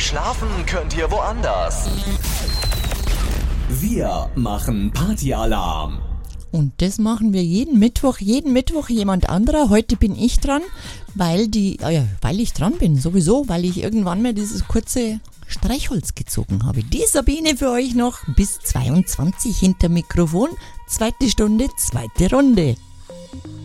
schlafen könnt ihr woanders. Wir machen Partyalarm. Und das machen wir jeden Mittwoch jemand anderer. Heute bin ich dran, weil ich dran bin, sowieso, weil ich irgendwann mal dieses kurze Streichholz gezogen habe. Die Sabine für euch noch bis 22 hinter Mikrofon. Zweite Stunde, zweite Runde.